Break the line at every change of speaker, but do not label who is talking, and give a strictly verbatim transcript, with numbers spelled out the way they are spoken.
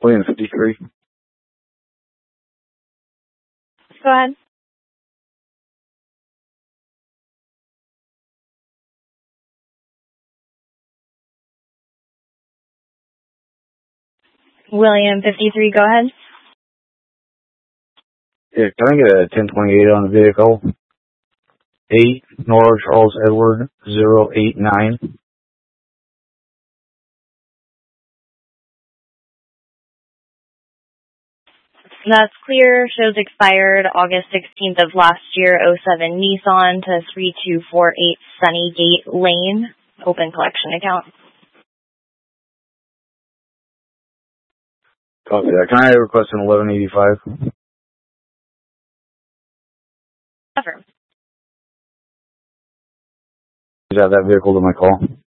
William fifty-three.
Go ahead. William fifty-three, go ahead.
Yeah, can I get a ten twenty-eight on the vehicle? eight, Nora Charles Edward, zero eight nine.
That's clear. Shows expired August sixteenth of last year, oh seven Nissan to three two four eight Sunnygate Lane, open collection account.
Copy that. Can I request an eleven eighty-five?
Affirm.
Is that that vehicle to my call?